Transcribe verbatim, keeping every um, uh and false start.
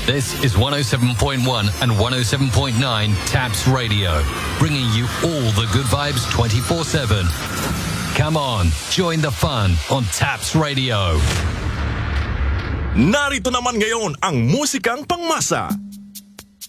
This is one oh seven point one and one oh seven point nine Taps Radio, bringing you all the good vibes twenty-four seven. Come on, join the fun on Taps Radio. Narito naman ngayon ang musikang pangmasa.